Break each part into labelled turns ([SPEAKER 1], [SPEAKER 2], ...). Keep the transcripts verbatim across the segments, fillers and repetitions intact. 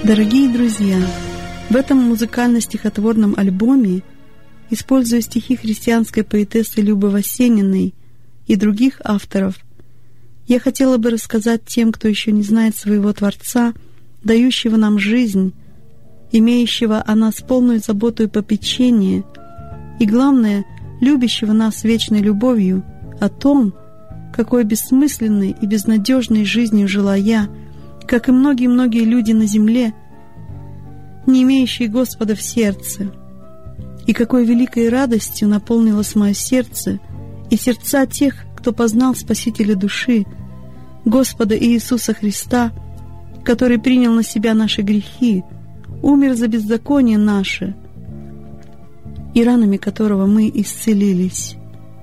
[SPEAKER 1] Дорогие друзья, в этом музыкально-стихотворном альбоме, используя стихи христианской поэтессы Любы Васениной и других авторов, я хотела бы рассказать тем, кто еще не знает своего Творца, дающего нам жизнь, имеющего о нас полную заботу и попечение, и, главное, любящего нас вечной любовью, о том, какой бессмысленной и безнадежной жизнью жила я, как и многие-многие люди на земле, не имеющие Господа в сердце, и какой великой радостью наполнилось мое сердце и сердца тех, кто познал Спасителя души, Господа Иисуса Христа, который принял на себя наши грехи, умер за беззаконие наше, и ранами которого мы исцелились.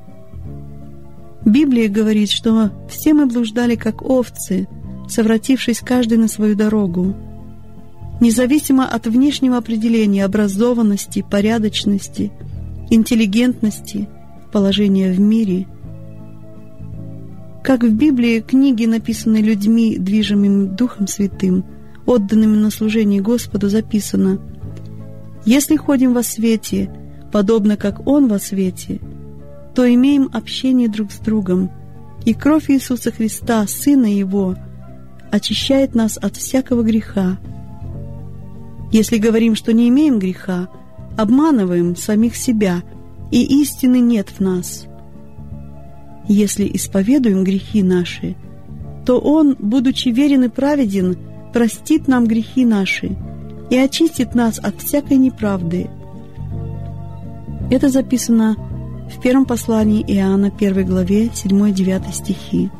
[SPEAKER 1] Библия говорит, что все мы блуждали, как овцы, совратившись каждый на свою дорогу. Независимо от внешнего определения образованности, порядочности, интеллигентности, положения в мире. Как в Библии, книги, написанные людьми, движимыми Духом Святым, отданными на служение Господу, записано: «Если ходим во свете, подобно как Он во свете, то имеем общение друг с другом, и кровь Иисуса Христа, Сына Его, очищает нас от всякого греха. Если говорим, что не имеем греха, обманываем самих себя, и истины нет в нас. Если исповедуем грехи наши, то Он, будучи верен и праведен, простит нам грехи наши и очистит нас от всякой неправды». Это записано в первом послании Иоанна, первой главе, седьмой-девятый стихи.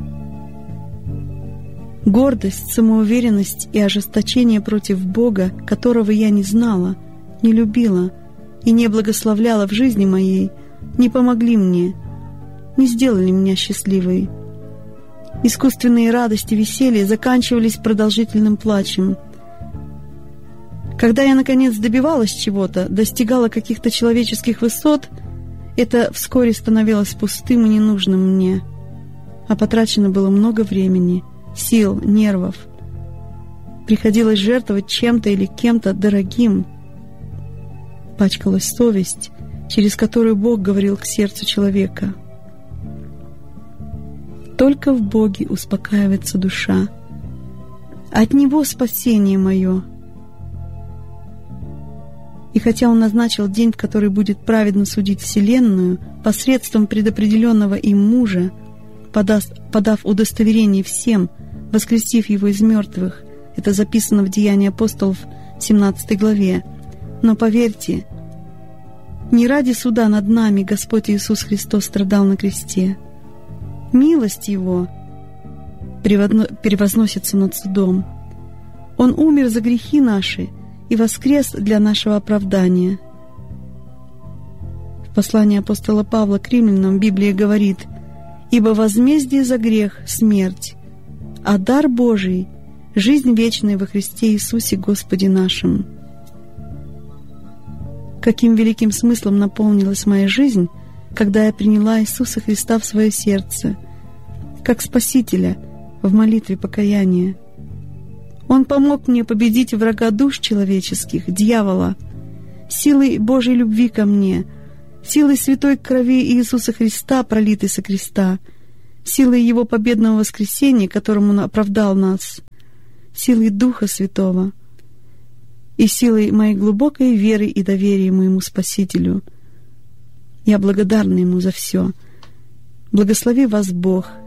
[SPEAKER 1] Гордость, самоуверенность и ожесточение против Бога, которого я не знала, не любила и не благословляла в жизни моей, не помогли мне, не сделали меня счастливой. Искусственные радости, веселье заканчивались продолжительным плачем. Когда я, наконец, добивалась чего-то, достигала каких-то человеческих высот, это вскоре становилось пустым и ненужным мне, а потрачено было много времени, сил, нервов. Приходилось жертвовать чем-то или кем-то дорогим. Пачкалась совесть, через которую Бог говорил к сердцу человека. Только в Боге успокаивается душа. От Него спасение мое. И хотя Он назначил день, в который будет праведно судить вселенную посредством предопределенного им мужа, подаст, подав удостоверение всем, воскресив его из мертвых, это записано в Деянии апостолов, семнадцатой главе. Но поверьте, не ради суда над нами Господь Иисус Христос страдал на кресте. Милость Его превозносится над судом. Он умер за грехи наши и воскрес для нашего оправдания. В послании апостола Павла к римлянам Библия говорит: «Ибо возмездие за грех — смерть, а дар Божий — жизнь вечная во Христе Иисусе Господе нашим». Каким великим смыслом наполнилась моя жизнь, когда я приняла Иисуса Христа в свое сердце, как Спасителя в молитве покаяния. Он помог мне победить врага душ человеческих, дьявола, силой Божьей любви ко мне, силой святой крови Иисуса Христа, пролитой со креста, силой Его победного воскресения, которым Он оправдал нас, силой Духа Святого и силой моей глубокой веры и доверия моему Спасителю. Я благодарна Ему за все. Благослови вас Бог